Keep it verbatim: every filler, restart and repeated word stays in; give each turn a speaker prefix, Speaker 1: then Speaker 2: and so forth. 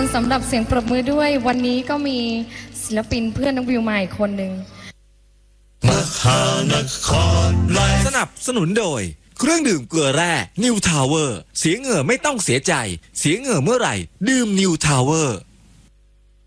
Speaker 1: สำหรับเสียงปรบมือด้วยวันนี้ก็มีศิลปินเพื่อนน้องวิวมาอีกคนหนึ่ง
Speaker 2: มหานครสนับสนุนโดยเครื่องดื่มเกลือแร่นิวทาวเวอร์เสียเหงื่อไม่ต้องเสียใจเสียเหงื่อเมื่อไหร่ดื่มนิวทาวเวอร์